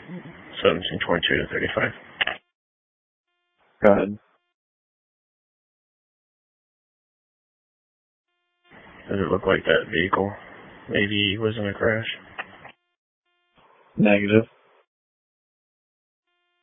Something between 22 to 35. Go ahead. Does it look like that vehicle maybe was in a crash? Negative.